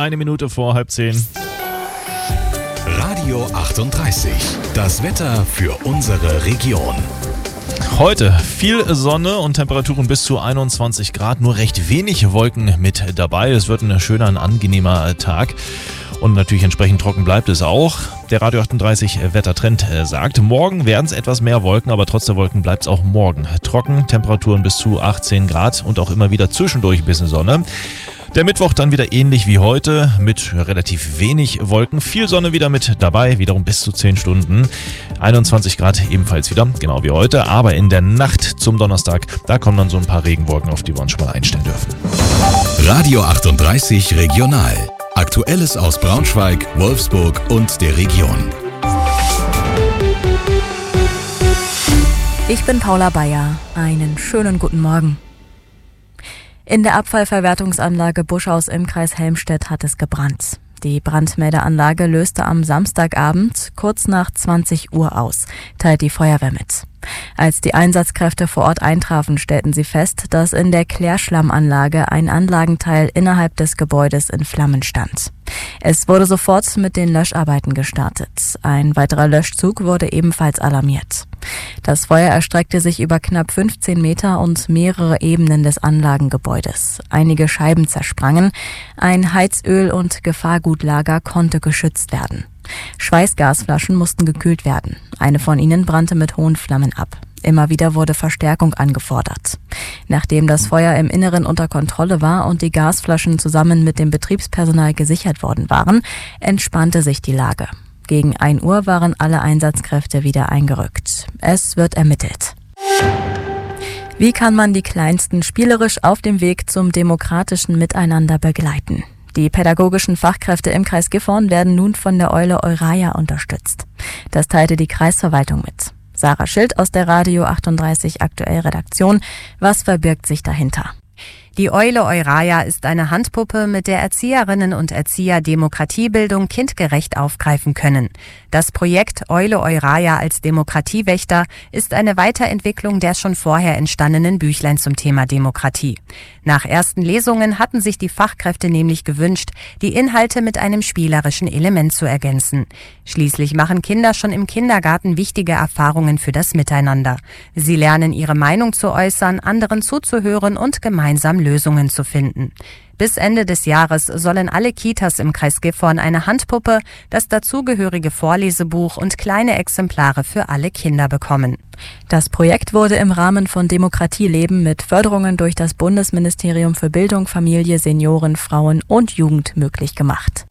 1 Minute vor 9:30. Radio 38. Das Wetter für unsere Region. Heute viel Sonne und Temperaturen bis zu 21 Grad, nur recht wenig Wolken mit dabei. Es wird ein schöner, ein angenehmer Tag. Und natürlich entsprechend trocken bleibt es auch. Der Radio 38 Wettertrend sagt, morgen werden es etwas mehr Wolken, aber trotz der Wolken bleibt es auch morgen trocken. Temperaturen bis zu 18 Grad und auch immer wieder zwischendurch ein bisschen Sonne. Der Mittwoch dann wieder ähnlich wie heute mit relativ wenig Wolken. Viel Sonne wieder mit dabei, wiederum bis zu 10 Stunden. 21 Grad ebenfalls wieder, genau wie heute. Aber in der Nacht zum Donnerstag, da kommen dann so ein paar Regenwolken, auf die wir uns schon mal einstellen dürfen. Radio 38 Regional. Aktuelles aus Braunschweig, Wolfsburg und der Region. Ich bin Paula Bayer. Einen schönen guten Morgen. In der Abfallverwertungsanlage Buschhaus im Kreis Helmstedt hat es gebrannt. Die Brandmeldeanlage löste am Samstagabend kurz nach 20 Uhr aus, teilt die Feuerwehr mit. Als die Einsatzkräfte vor Ort eintrafen, stellten sie fest, dass in der Klärschlammanlage ein Anlagenteil innerhalb des Gebäudes in Flammen stand. Es wurde sofort mit den Löscharbeiten gestartet. Ein weiterer Löschzug wurde ebenfalls alarmiert. Das Feuer erstreckte sich über knapp 15 Meter und mehrere Ebenen des Anlagengebäudes. Einige Scheiben zersprangen, ein Heizöl- und Gefahrgutlager konnte geschützt werden. Schweißgasflaschen mussten gekühlt werden. Eine von ihnen brannte mit hohen Flammen ab. Immer wieder wurde Verstärkung angefordert. Nachdem das Feuer im Inneren unter Kontrolle war und die Gasflaschen zusammen mit dem Betriebspersonal gesichert worden waren, entspannte sich die Lage. Gegen 1 Uhr waren alle Einsatzkräfte wieder eingerückt. Es wird ermittelt. Wie kann man die Kleinsten spielerisch auf dem Weg zum demokratischen Miteinander begleiten? Die pädagogischen Fachkräfte im Kreis Gifhorn werden nun von der Eule Euraya unterstützt. Das teilte die Kreisverwaltung mit. Sarah Schild aus der Radio 38 Aktuell Redaktion. Was verbirgt sich dahinter? Die Eule Euraya ist eine Handpuppe, mit der Erzieherinnen und Erzieher Demokratiebildung kindgerecht aufgreifen können. Das Projekt Eule Euraya als Demokratiewächter ist eine Weiterentwicklung der schon vorher entstandenen Büchlein zum Thema Demokratie. Nach ersten Lesungen hatten sich die Fachkräfte nämlich gewünscht, die Inhalte mit einem spielerischen Element zu ergänzen. Schließlich machen Kinder schon im Kindergarten wichtige Erfahrungen für das Miteinander. Sie lernen, ihre Meinung zu äußern, anderen zuzuhören und gemeinsam Lösungen zu finden. Bis Ende des Jahres sollen alle Kitas im Kreis Gifhorn eine Handpuppe, das dazugehörige Vorlesebuch und kleine Exemplare für alle Kinder bekommen. Das Projekt wurde im Rahmen von Demokratieleben mit Förderungen durch das Bundesministerium für Bildung, Familie, Senioren, Frauen und Jugend möglich gemacht.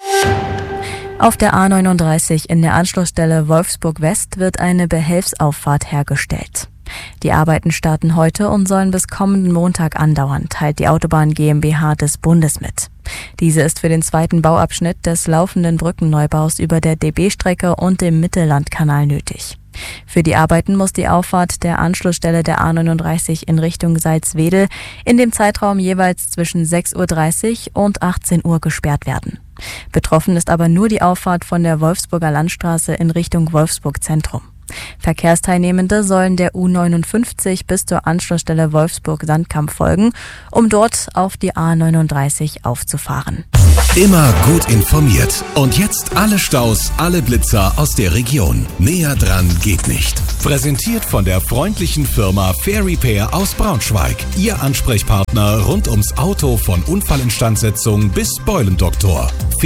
Auf der A39 in der Anschlussstelle Wolfsburg West wird eine Behelfsauffahrt hergestellt. Die Arbeiten starten heute und sollen bis kommenden Montag andauern, teilt die Autobahn GmbH des Bundes mit. Diese ist für den zweiten Bauabschnitt des laufenden Brückenneubaus über der DB-Strecke und dem Mittellandkanal nötig. Für die Arbeiten muss die Auffahrt der Anschlussstelle der A39 in Richtung Salzwedel in dem Zeitraum jeweils zwischen 6:30 Uhr und 18 Uhr gesperrt werden. Betroffen ist aber nur die Auffahrt von der Wolfsburger Landstraße in Richtung Wolfsburg Zentrum. Verkehrsteilnehmende sollen der U59 bis zur Anschlussstelle Wolfsburg-Sandkamp folgen, um dort auf die A39 aufzufahren. Immer gut informiert. Und jetzt alle Staus, alle Blitzer aus der Region. Näher dran geht nicht. Präsentiert von der freundlichen Firma Fair Repair aus Braunschweig. Ihr Ansprechpartner rund ums Auto von Unfallinstandsetzung bis Beulendoktor.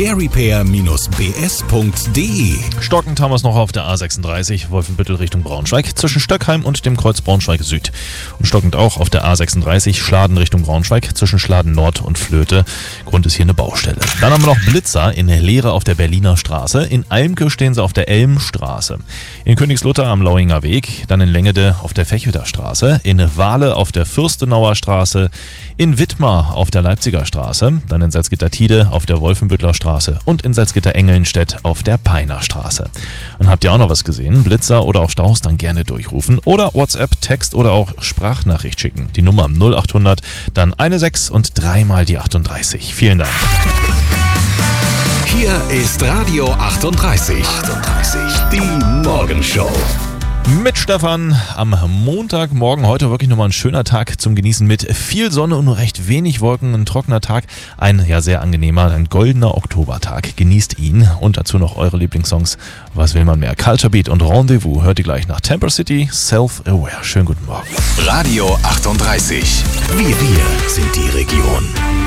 fairrepair-bs.de. Stockend haben wir es noch auf der A36, Wolfenbüttel Richtung Braunschweig, zwischen Stöckheim und dem Kreuz Braunschweig Süd. Und stockend auch auf der A36, Schladen Richtung Braunschweig, zwischen Schladen Nord und Flöte. Grund ist hier eine Baustelle. Dann haben wir noch Blitzer in Leere auf der Berliner Straße. In Almke stehen sie auf der Elmstraße. In Königslutter am Lauinger Weg, dann in Längede auf der Fechhütter Straße, in Wahle auf der Fürstenauer Straße, in Wittmar auf der Leipziger Straße, dann in Salzgitter-Tiede auf der Wolfenbüttler Straße und in Salzgitter-Engelnstedt auf der Peiner Straße. Und habt ihr auch noch was gesehen? Blitzer oder auch Staus, dann gerne durchrufen oder WhatsApp, Text oder auch Sprachnachricht schicken. Die Nummer 0800, dann 16 und 3 mal die 38. Vielen Dank. Hier ist Radio 38. Die Morgenshow. Mit Stefan am Montagmorgen. Heute wirklich nochmal ein schöner Tag zum Genießen mit viel Sonne und nur recht wenig Wolken. Ein trockener Tag, ein sehr angenehmer, ein goldener Oktobertag. Genießt ihn und dazu noch eure Lieblingssongs. Was will man mehr? Culture Beat und Rendezvous hört ihr gleich nach Temper City, Self-Aware. Schönen guten Morgen. Radio 38. Wir sind die Region.